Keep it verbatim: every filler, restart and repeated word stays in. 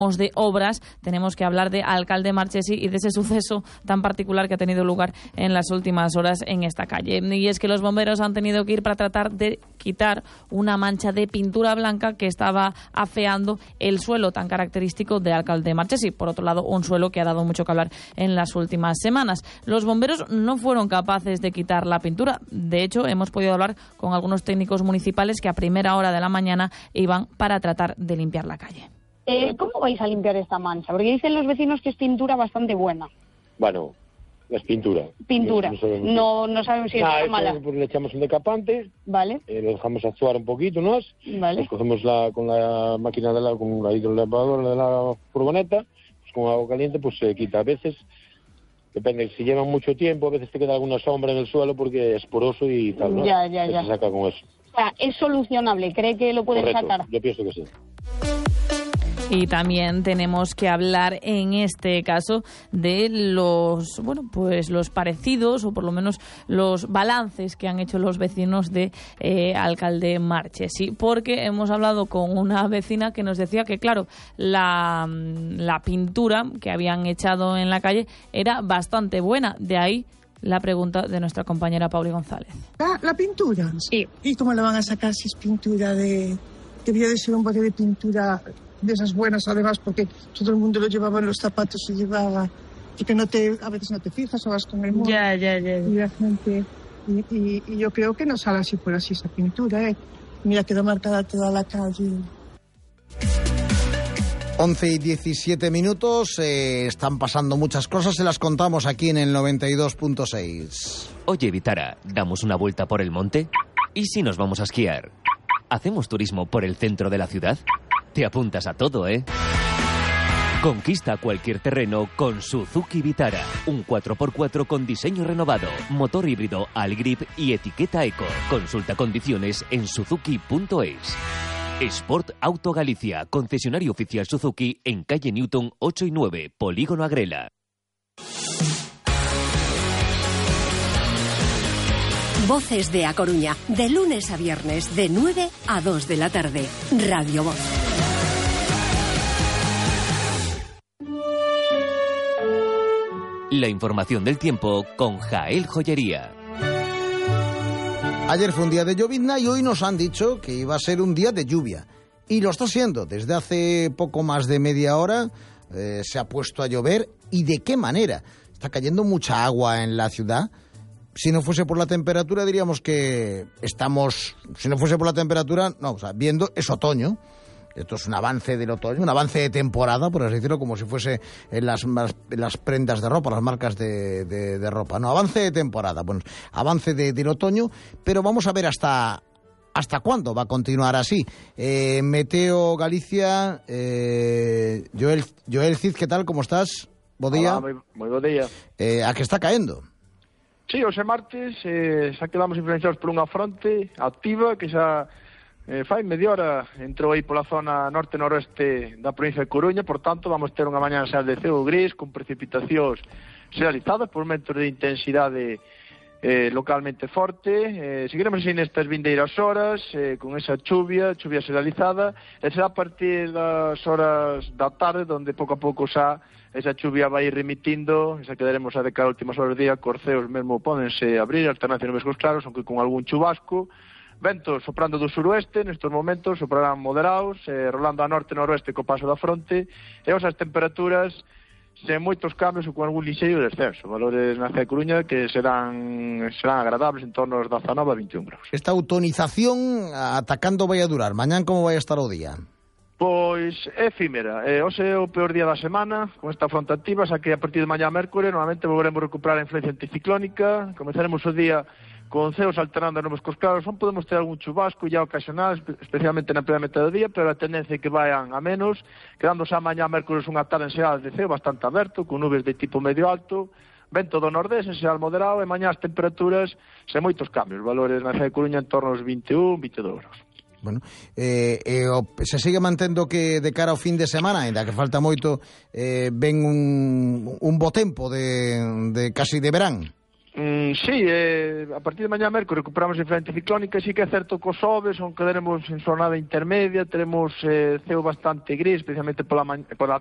de obras, tenemos que hablar de Alcalde Marchesi y de ese suceso tan particular que ha tenido lugar en las últimas horas en esta calle. Y es que los bomberos han tenido que ir para tratar de quitar una mancha de pintura blanca que estaba afeando el suelo tan característico de Alcalde Marchesi. Por otro lado, un suelo que ha dado mucho que hablar en las últimas semanas. Los bomberos no fueron capaces de quitar la pintura. De hecho, hemos podido hablar con algunos técnicos municipales que a primera hora de la mañana iban para tratar de limpiar la calle. Eh, ¿Cómo vais a limpiar esta mancha? Porque dicen los vecinos que es pintura bastante buena. Bueno, es pintura. Pintura. No, no, sabemos, no, no sabemos si es nah, mala. Pues le echamos un decapante. Vale. Eh, lo dejamos actuar un poquito, ¿no? Vale. Pues cogemos la, con la máquina de la, con la hidrolavadora de la furgoneta, pues con agua caliente, pues se quita. A veces, depende, si lleva mucho tiempo, a veces te queda alguna sombra en el suelo porque es poroso y tal, ¿no? Ya, ya, ya. Se saca con eso. O sea, es solucionable. ¿Cree que lo pueden Correcto, sacar? Yo pienso que sí. Y también tenemos que hablar en este caso de los, bueno, pues los parecidos o por lo menos los balances que han hecho los vecinos de eh, Alcalde Marchesi, porque hemos hablado con una vecina que nos decía que claro, la, la pintura que habían echado en la calle era bastante buena, de ahí la pregunta de nuestra compañera Pauli González. ¿La, la pintura? Sí. ¿Y cómo la van a sacar si es pintura de... Debía de ser un bote de pintura de esas buenas, además, porque todo el mundo lo llevaba en los zapatos, se llevaba, y que no te, a veces no te fijas o vas con el móvil. Ya, ya, ya. Y la gente, y, y, y yo creo que no sale así por así esa pintura, ¿eh? Mira, quedó marcada toda la calle. once y diecisiete minutos, eh, están pasando muchas cosas, se las contamos aquí en el noventa y dos punto seis. Oye, Vitara, ¿damos una vuelta por el monte? ¿Y si nos vamos a esquiar? ¿Hacemos turismo por el centro de la ciudad? Te apuntas a todo, ¿eh? Conquista cualquier terreno con Suzuki Vitara. Un cuatro por cuatro con diseño renovado, motor híbrido Allgrip y etiqueta Eco. Consulta condiciones en suzuki punto es. Sport Auto Galicia, concesionario oficial Suzuki en calle Newton ocho y nueve, Polígono Agrela. Voces de A Coruña, de lunes a viernes, de nueve a dos de la tarde. Radio Voz. La información del tiempo con Jael Joyería. Ayer fue un día de llovizna y hoy nos han dicho que iba a ser un día de lluvia. Y lo está siendo. Desde hace poco más de media hora eh, se ha puesto a llover. ¿Y de qué manera? Está cayendo mucha agua en la ciudad. Si no fuese por la temperatura, diríamos que estamos... Si no fuese por la temperatura, no, o sea, viendo, es otoño. Esto es un avance del otoño, un avance de temporada, por así decirlo, como si fuese en las, en las prendas de ropa, las marcas de, de, de ropa. No, avance de temporada, bueno, avance de, del otoño, pero vamos a ver hasta... ¿Hasta cuándo va a continuar así? Eh, Meteo Galicia, eh, Joel, Joel Cid, ¿qué tal? ¿Cómo estás? Bo día. Hola, moi, moi bo día. Eh, ¿A qué está caendo? Sí, hoxe martes eh, xa quedamos influenciados por unha fronte activa que xa eh, fai media hora entrou aí pola zona norte-noroeste da provincia de Coruña, por tanto vamos ter unha mañá xa de ceo gris con precipitacións xeralizadas por momentos de intensidade eh, localmente forte. Eh, seguiremos así nestas vindeiras horas eh, con esa chuvia, chuvia xeralizada, e será a partir das horas da tarde donde pouco a pouco xa esa chuvia vai ir remitindo, esa quedaremos a de cara a últimas horas do día, corceos mesmo pódense abrir, alternancia nubes cos claros, aunque con algún chubasco, ventos soprando do suroeste, nestes momentos soprarán moderados, eh, rolando a norte-noroeste co paso da fronte, e as temperaturas sen moitos cambios ou con algún lixeiro descenso, valores na cidade de Coruña que serán serán agradables en torno aos dezanove a vinte e un graus. Esta autorización atacando vai a durar, mañán como vai a estar o día? Pois é efímera, eh, hoxe é o peor día da semana con esta fronte activa, xa que a partir de mañá mércore normalmente volveremos recuperar a influencia anticiclónica, comenzaremos o día con ceos alternando a nubes cos claros, non podemos ter algún chubasco ya ocasional, especialmente na primeira metade do día, pero a tendencia é que vayan a menos, quedando xa mañá mércores unha tarde en xeral de ceo bastante aberto, con nubes de tipo medio alto, vento do nordés en xeral moderado, e mañá as temperaturas sen moitos cambios, valores na cidade de Coruña en torno aos vinte e un, vinte e dous graus. Bueno, eh, eh, se sigue mantendo que de cara ao fin de semana, ainda que falta moito, eh, ven un, un bo tempo de, de casi de verán. Mm, sí, eh, a partir de mañá mércoles recuperamos a frente ciclónica, sí que é certo que os oves, aunque teremos en xornada intermedia, teremos eh, ceo bastante gris, especialmente pola, ma pola